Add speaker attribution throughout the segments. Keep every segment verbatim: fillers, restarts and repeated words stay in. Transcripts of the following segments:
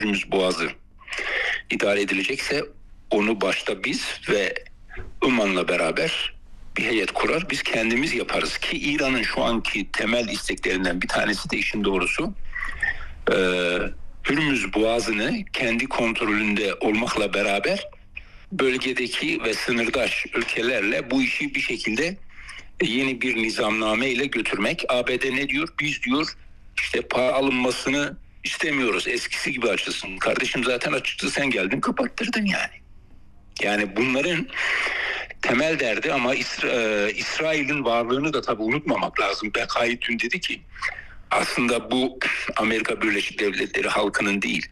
Speaker 1: Hürmüz Boğazı idare edilecekse onu başta biz ve Oman'la beraber bir heyet kurar, biz kendimiz yaparız ki İran'ın şu anki temel isteklerinden bir tanesi de işin doğrusu e, Hürmüz Boğazı'nı kendi kontrolünde olmakla beraber bölgedeki ve sınırdaş ülkelerle bu işi bir şekilde yeni bir nizamname ile götürmek. A B D ne diyor? Biz diyor işte para alınmasını istemiyoruz. Eskisi gibi açılsın. Kardeşim zaten açıktı, sen geldin kapattırdın yani. Yani bunların temel derdi ama İsra- İsrail'in varlığını da tabii unutmamak lazım. Bekai dün dedi ki aslında bu Amerika Birleşik Devletleri halkının değil,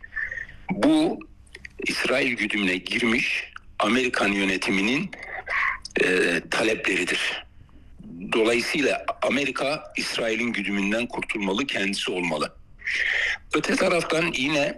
Speaker 1: bu İsrail güdümüne girmiş Amerikan yönetiminin e, talepleridir. Dolayısıyla Amerika İsrail'in güdümünden kurtulmalı, kendisi olmalı. Öte taraftan yine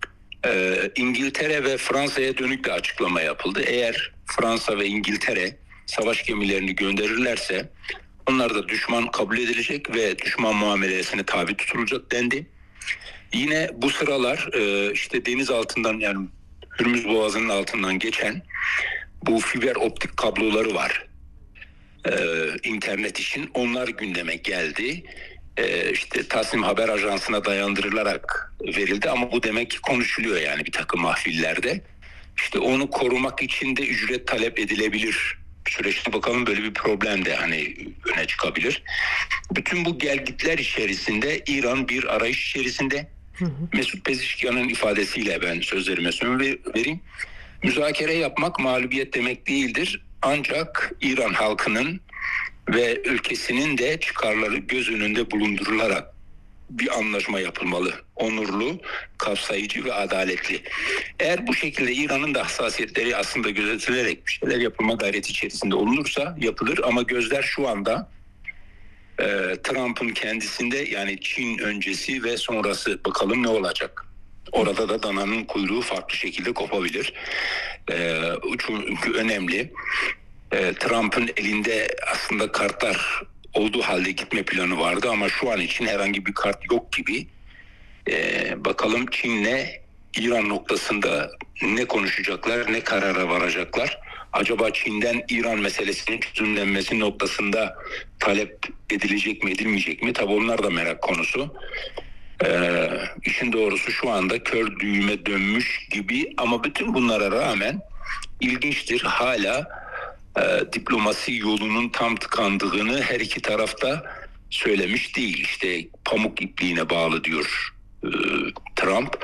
Speaker 1: e, İngiltere ve Fransa'ya dönük bir açıklama yapıldı. Eğer Fransa ve İngiltere savaş gemilerini gönderirlerse onlar da düşman kabul edilecek ve düşman muamelesine tabi tutulacak dendi. Yine bu sıralar e, işte deniz altından, yani Hürmüz Boğazı'nın altından geçen bu fiber optik kabloları var. Ee, internet için, onlar gündeme geldi. Ee, işte Tasnim Haber Ajansı'na dayandırılarak verildi ama bu demek ki konuşuluyor yani bir takım mahfillerde. İşte onu korumak için de ücret talep edilebilir. Süreçte bakalım, böyle bir problem de hani öne çıkabilir. Bütün bu gelgitler içerisinde İran bir arayış içerisinde. Hı hı. Mesut Pezeshkian'ın ifadesiyle ben sözlerime son vereyim. Müzakere yapmak mağlubiyet demek değildir. Ancak İran halkının ve ülkesinin de çıkarları göz önünde bulundurularak bir anlaşma yapılmalı. Onurlu, kapsayıcı ve adaletli. Eğer bu şekilde İran'ın da hassasiyetleri aslında gözetilerek bir şeyler yapılma gayreti içerisinde olunursa yapılır. Ama gözler şu anda e, Trump'ın kendisinde, yani Çin öncesi ve sonrası, bakalım ne olacak. Orada da dananın kuyruğu farklı şekilde kopabilir. Ee, çünkü önemli. Ee, Trump'ın elinde aslında kartlar olduğu halde gitme planı vardı ama şu an için herhangi bir kart yok gibi. Ee, bakalım Çin'le İran noktasında ne konuşacaklar, ne karara varacaklar. Acaba Çin'den İran meselesinin çözümlenmesi noktasında talep edilecek mi, edilmeyecek mi? Tabii onlar da merak konusu. Ee, işin doğrusu şu anda kör düğüme dönmüş gibi ama bütün bunlara rağmen ilginçtir, hala e, diplomasi yolunun tam tıkandığını her iki tarafta söylemiş değil. İşte pamuk ipliğine bağlı diyor e, Trump.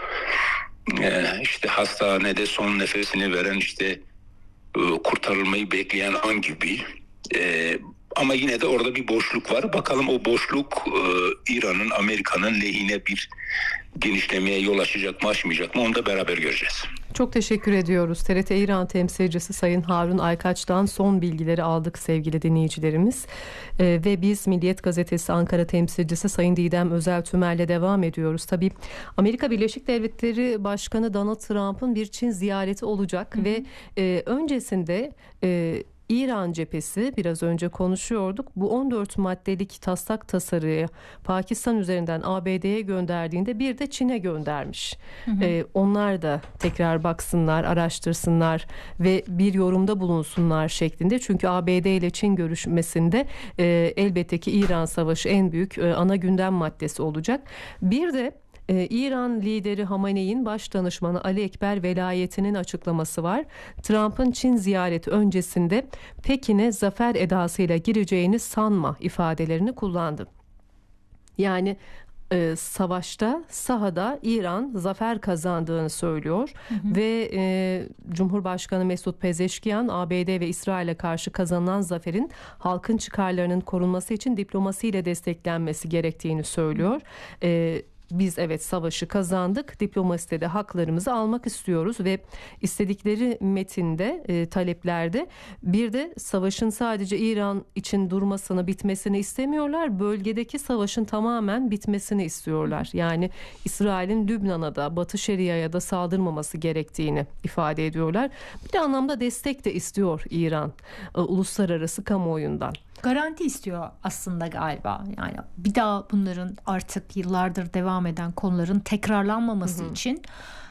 Speaker 1: E, işte hastanede son nefesini veren, işte e, kurtarılmayı bekleyen an gibi. E, Ama yine de orada bir boşluk var. Bakalım o boşluk e, İran'ın, Amerika'nın lehine bir genişlemeye yol açacak mı, açmayacak mı, onu da beraber göreceğiz.
Speaker 2: Çok teşekkür ediyoruz. T R T İran temsilcisi Sayın Harun Aykaç'tan son bilgileri aldık sevgili dinleyicilerimiz. Ee, ve biz Milliyet Gazetesi Ankara temsilcisi Sayın Didem Özel Tümer'le devam ediyoruz. Tabii Amerika Birleşik Devletleri Başkanı Donald Trump'ın bir Çin ziyareti olacak. Hı hı. Ve e, öncesinde E, İran cephesi, biraz önce konuşuyorduk, bu on dört maddelik taslak tasarıyı Pakistan üzerinden A B D'ye gönderdiğinde bir de Çin'e göndermiş. Hı hı. Ee, onlar da tekrar baksınlar, araştırsınlar ve bir yorumda bulunsunlar şeklinde. Çünkü A B D ile Çin görüşmesinde e, elbette ki İran savaşı en büyük e, ana gündem maddesi olacak. Bir de Ee, İran lideri Hamenei'nin baş danışmanı Ali Ekber Velayeti'nin açıklaması var. Trump'ın Çin ziyareti öncesinde Pekin'e zafer edasıyla gireceğini sanma ifadelerini kullandı. Yani e, savaşta, sahada İran zafer kazandığını söylüyor. Hı hı. Ve e, Cumhurbaşkanı Mesut Pezeshkian, A B D ve İsrail'e karşı kazanılan zaferin halkın çıkarlarının korunması için diplomasiyle desteklenmesi gerektiğini söylüyor. E, Biz evet savaşı kazandık, diplomaside de haklarımızı almak istiyoruz ve istedikleri metinde, e, taleplerde bir de savaşın sadece İran için durmasını, bitmesini istemiyorlar. Bölgedeki savaşın tamamen bitmesini istiyorlar. Yani İsrail'in Lübnan'a da, Batı Şeria'ya da saldırmaması gerektiğini ifade ediyorlar. Bir anlamda destek de istiyor İran, e, uluslararası kamuoyundan.
Speaker 3: Garanti istiyor aslında galiba. Yani bir daha bunların artık yıllardır devam eden konuların tekrarlanmaması hı hı. için